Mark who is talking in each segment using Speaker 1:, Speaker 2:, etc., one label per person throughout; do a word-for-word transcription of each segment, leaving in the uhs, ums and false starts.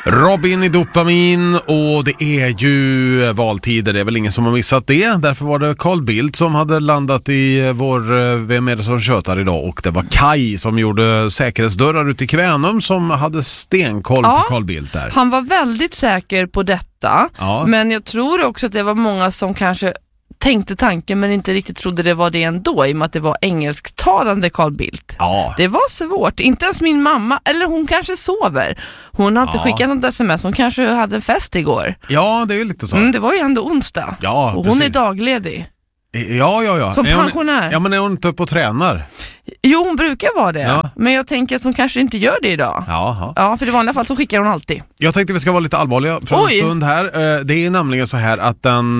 Speaker 1: Robin i Dopamin, och det är ju valtider, det är väl ingen som har missat det. Därför var det Carl Bildt som hade landat i vår Vem är det som tjötar idag, och det var Kai som gjorde säkerhetsdörrar ute i Kvänum som hade stenkoll ja, på Carl Bildt där.
Speaker 2: Han var väldigt säker på detta,
Speaker 1: ja.
Speaker 2: Men jag tror också att det var många som kanske tänkte tanken men inte riktigt trodde det var det ändå, i och med att det var engelsktalande Carl Bildt.
Speaker 1: Ja.
Speaker 2: Det var svårt. Inte ens min mamma, eller hon kanske sover. Hon har inte ja. skickat något sms. Hon kanske hade en fest igår.
Speaker 1: Ja, det är ju lite så.
Speaker 2: Mm, det var ju ändå onsdag.
Speaker 1: Ja,
Speaker 2: och hon
Speaker 1: precis.
Speaker 2: är dagledig.
Speaker 1: Ja, ja, ja.
Speaker 2: Som
Speaker 1: är hon,
Speaker 2: pensionär.
Speaker 1: Ja, men är hon inte uppe och tränar?
Speaker 2: Jo, hon brukar vara det.
Speaker 1: Ja.
Speaker 2: Men jag tänker att hon kanske inte gör det idag.
Speaker 1: Jaha.
Speaker 2: Ja, för i vanliga fall så skickar hon alltid.
Speaker 1: Jag tänkte vi ska vara lite allvarliga för
Speaker 2: Oj.
Speaker 1: en stund här. Det är nämligen så här att den,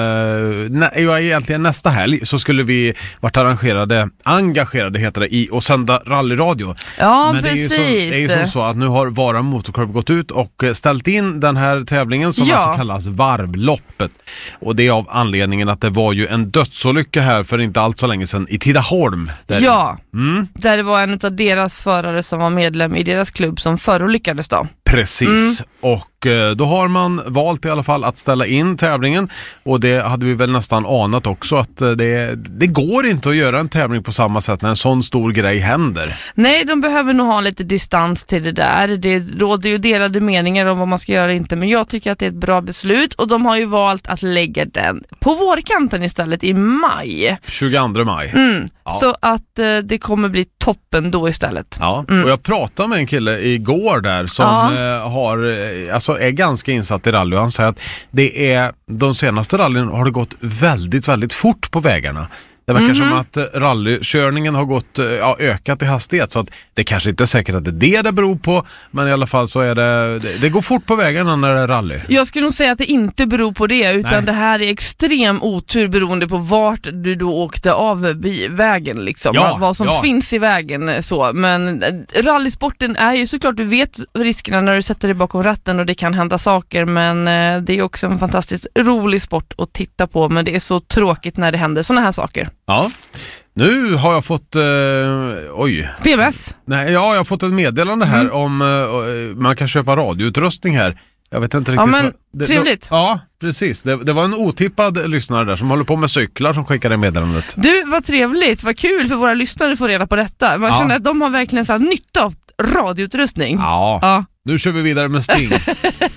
Speaker 1: nä, egentligen nästa helg så skulle vi varit arrangerade, engagerade heter det, i och sända rallyradio.
Speaker 2: Ja,
Speaker 1: men
Speaker 2: precis.
Speaker 1: Det är ju så, det är ju som så att nu har Vara Motorklubb gått ut och ställt in den här tävlingen som
Speaker 2: ja.
Speaker 1: alltså kallas Varvloppet. Och det är av anledningen att det var ju en dödsolycka här för inte allt så länge sedan i Tidaholm. Där
Speaker 2: ja,
Speaker 1: mm.
Speaker 2: där det var en av deras förare som var medlem i deras klubb som förolyckades då.
Speaker 1: Precis,
Speaker 2: mm.
Speaker 1: och då har man valt i alla fall att ställa in tävlingen, och det hade vi väl nästan anat också att det, det går inte att göra en tävling på samma sätt när en sån stor grej händer.
Speaker 2: Nej, de behöver nog ha lite distans till det där. Det råder ju delade meningar om vad man ska göra inte, men jag tycker att det är ett bra beslut, och de har ju valt att lägga den på vårkanten istället i maj.
Speaker 1: tjugoandra maj.
Speaker 2: Mm.
Speaker 1: Ja.
Speaker 2: Så att eh, det kommer bli toppen då istället.
Speaker 1: Ja,
Speaker 2: mm.
Speaker 1: och jag pratade med en kille igår där som
Speaker 2: ja.
Speaker 1: eh, har, eh, alltså är ganska insatt i rally, och han säger att det är, de senaste rallyn har det gått väldigt, väldigt fort på vägarna. Det verkar mm-hmm. som att rallykörningen har gått, ja, ökat i hastighet, så att det kanske inte är säkert att det är det det beror på, men i alla fall så är det, det, det går fort på vägarna när det är rally.
Speaker 2: Jag skulle nog säga att det inte beror på det, utan Nej. det här är extrem otur beroende på vart du då åkte av vägen liksom,
Speaker 1: ja,
Speaker 2: vad som
Speaker 1: ja.
Speaker 2: finns i vägen så. Men rallysporten är ju såklart, du vet riskerna när du sätter dig bakom ratten och det kan hända saker, men det är också en fantastiskt rolig sport att titta på, men det är så tråkigt när det händer såna här saker.
Speaker 1: Ja, nu har jag fått, eh, oj.
Speaker 2: P M S?
Speaker 1: Nej, ja, jag har fått ett meddelande här mm. om eh, man kan köpa radioutrustning här. Jag vet inte riktigt.
Speaker 2: Ja, men
Speaker 1: det,
Speaker 2: trevligt.
Speaker 1: Det, ja, precis. Det, det var en otippad lyssnare där som håller på med cyklar som skickade meddelandet.
Speaker 2: Du, vad trevligt, vad kul för våra lyssnare att få reda på detta. Man ja. känner att de har verkligen så här nytta av radioutrustning.
Speaker 1: Ja,
Speaker 2: ja.
Speaker 1: Nu kör vi vidare med Sting.